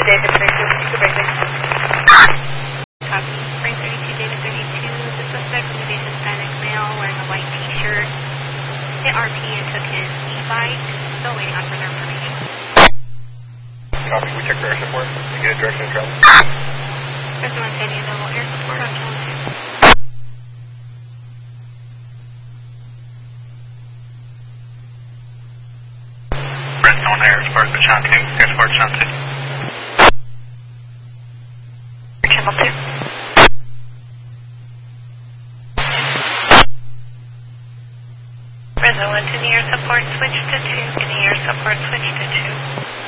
David 32, supervisor. Copy. Spring 32, David 32. The suspect was a Hispanic male wearing a white t-shirt. Hit RP and took his e-bike. Still waiting on further information. Copy. We check for air support. We get a direction of travel. There's no any available air support on Channel 2. Redstone Air Support to Channel 2. Air Support to Channel 2. Channel 2. Rizzo 1 to the air support, switch to 2. To the air support, switch to 2.